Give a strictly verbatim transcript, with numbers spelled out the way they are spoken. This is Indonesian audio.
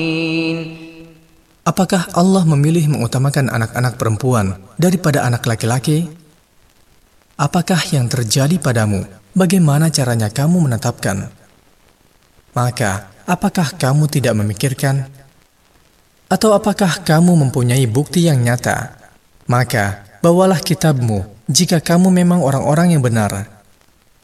Apakah Allah memilih mengutamakan anak-anak perempuan daripada anak laki-laki? Apakah yang terjadi padamu? Bagaimana caranya kamu menetapkan? Maka, apakah kamu tidak memikirkan? Atau apakah kamu mempunyai bukti yang nyata? Maka, bawalah kitabmu jika kamu memang orang-orang yang benar.